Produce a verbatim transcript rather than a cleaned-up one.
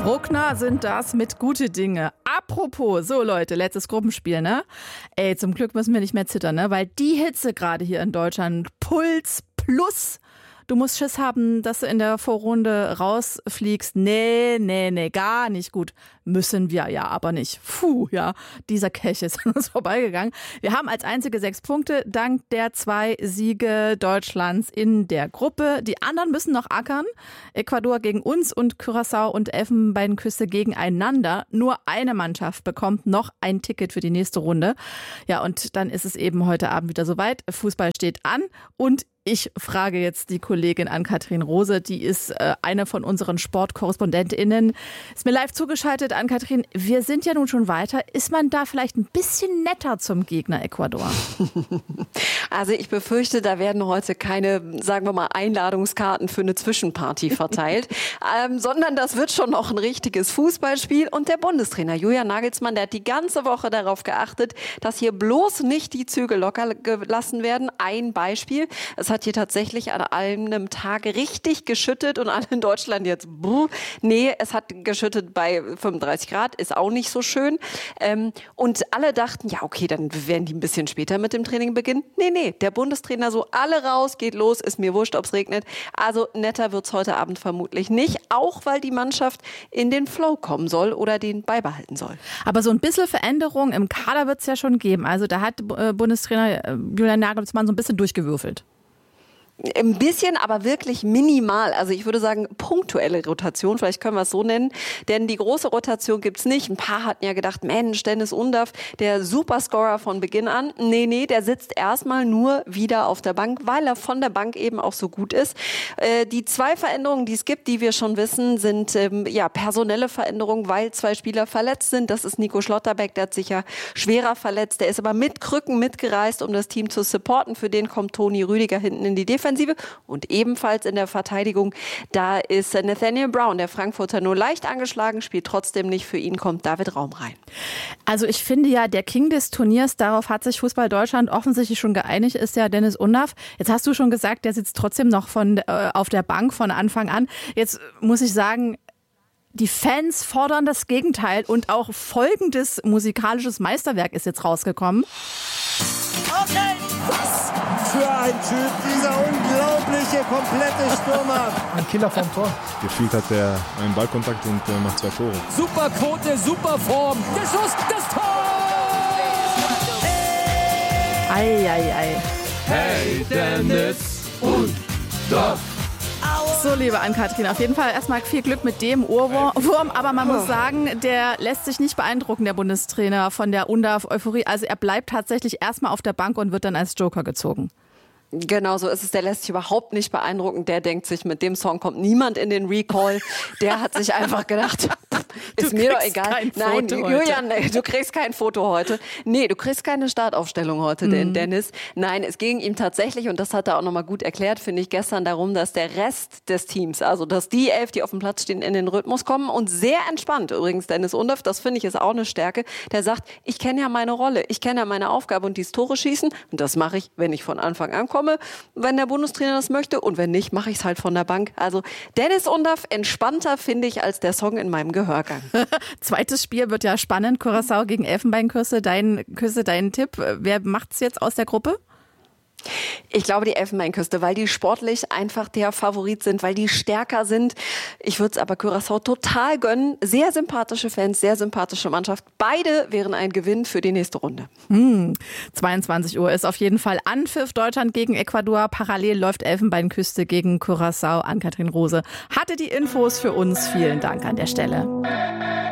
Bruckner sind das mit gute Dinge. Apropos, so Leute, letztes Gruppenspiel, ne? Ey, zum Glück müssen wir nicht mehr zittern, ne? Weil die Hitze gerade hier in Deutschland, Puls plus. Du musst Schiss haben, dass du in der Vorrunde rausfliegst. Nee, nee, nee, gar nicht gut. Müssen wir ja aber nicht. Puh, ja, dieser Kelch ist an uns vorbeigegangen. Wir haben als einzige sechs Punkte dank der zwei Siege Deutschlands in der Gruppe. Die anderen müssen noch ackern. Ecuador gegen uns und Curaçao und Elfenbeinküste gegeneinander. Nur eine Mannschaft bekommt noch ein Ticket für die nächste Runde. Ja, und dann ist es eben heute Abend wieder soweit. Fußball steht an und ich frage jetzt die Kollegin Ann-Kathrin Rose, die ist äh, eine von unseren SportkorrespondentInnen. Ist mir live zugeschaltet. Ann-Kathrin, wir sind ja nun schon weiter. Ist man da vielleicht ein bisschen netter zum Gegner Ecuador? Also ich befürchte, da werden heute keine, sagen wir mal, Einladungskarten für eine Zwischenparty verteilt, ähm, sondern das wird schon noch ein richtiges Fußballspiel. Und der Bundestrainer Julian Nagelsmann, der hat die ganze Woche darauf geachtet, dass hier bloß nicht die Zügel locker gelassen werden. Ein Beispiel, es hat hier tatsächlich an einem Tag richtig geschüttet und alle in Deutschland jetzt, buh, nee, es hat geschüttet bei fünfunddreißig Grad, ist auch nicht so schön. Ähm, und alle dachten, ja okay, dann werden die ein bisschen später mit dem Training beginnen. Nee, nee, der Bundestrainer so, alle raus, geht los, ist mir wurscht, ob es regnet. Also netter wird es heute Abend vermutlich nicht, auch weil die Mannschaft in den Flow kommen soll oder den beibehalten soll. Aber so ein bisschen Veränderung im Kader wird es ja schon geben. Also da hat äh, Bundestrainer äh, Julian Nagelsmann so ein bisschen durchgewürfelt. Ein bisschen, aber wirklich minimal. Also ich würde sagen, punktuelle Rotation, vielleicht können wir es so nennen. Denn die große Rotation gibt's nicht. Ein paar hatten ja gedacht, Mensch, Dennis Undaff, der Superscorer von Beginn an. Nee, nee, der sitzt erstmal nur wieder auf der Bank, weil er von der Bank eben auch so gut ist. Äh, die zwei Veränderungen, die es gibt, die wir schon wissen, sind ähm, ja personelle Veränderungen, weil zwei Spieler verletzt sind. Das ist Nico Schlotterbeck, der hat sich ja schwerer verletzt. Der ist aber mit Krücken mitgereist, um das Team zu supporten. Für den kommt Toni Rüdiger hinten in die Defensive. Und ebenfalls in der Verteidigung, da ist Nathaniel Brown, der Frankfurter, nur leicht angeschlagen, spielt trotzdem nicht. Für ihn kommt David Raum rein. Also ich finde ja, der King des Turniers, darauf hat sich Fußball Deutschland offensichtlich schon geeinigt, ist ja Dennis Undaff. Jetzt hast du schon gesagt, der sitzt trotzdem noch von, äh, auf der Bank von Anfang an. Jetzt muss ich sagen, die Fans fordern das Gegenteil und auch folgendes musikalisches Meisterwerk ist jetzt rausgekommen. Okay, was für ein Typ, dieser unglaubliche, komplette Stürmer. Ein Killer vom Tor. Gefühlt hat er einen Ballkontakt und äh, macht zwei Tore. Super Quote, super Form. Der Schuss, das Tor! Ei, ei, ei. Hey, Dennis Undaff. So, liebe Ann-Kathrin, auf jeden Fall erstmal viel Glück mit dem Ohrwurm. Aber man muss sagen, der lässt sich nicht beeindrucken, der Bundestrainer, von der Undaff-Euphorie. Also er bleibt tatsächlich erstmal auf der Bank und wird dann als Joker gezogen. Genau so ist es. Der lässt sich überhaupt nicht beeindrucken. Der denkt sich, mit dem Song kommt niemand in den Recall. Der hat sich einfach gedacht, ist mir doch egal. Nein, Julian, du kriegst kein Foto heute. Nee, du kriegst keine Startaufstellung heute, mhm. Dennis. Nein, es ging ihm tatsächlich, und das hat er auch nochmal gut erklärt, finde ich, gestern darum, dass der Rest des Teams, also dass die elf, die auf dem Platz stehen, in den Rhythmus kommen und sehr entspannt. Übrigens, Dennis Undaff, das finde ich ist auch eine Stärke, der sagt, ich kenne ja meine Rolle, ich kenne ja meine Aufgabe und die ist Tore schießen und das mache ich, wenn ich von Anfang an komme, wenn der Bundestrainer das möchte und wenn nicht, mache ich es halt von der Bank. Also Dennis Undaff entspannter, finde ich, als der Song in meinem Gehörgang. Zweites Spiel wird ja spannend, Curaçao gegen Elfenbeinküste. Dein Küste, dein Tipp, wer macht's jetzt aus der Gruppe? Ich glaube die Elfenbeinküste, weil die sportlich einfach der Favorit sind, weil die stärker sind. Ich würde es aber Curaçao total gönnen. Sehr sympathische Fans, sehr sympathische Mannschaft. Beide wären ein Gewinn für die nächste Runde. Hm. zweiundzwanzig Uhr ist auf jeden Fall Anpfiff. Deutschland gegen Ecuador. Parallel läuft Elfenbeinküste gegen Curaçao. Ann-Kathrin Rose hatte die Infos für uns. Vielen Dank an der Stelle.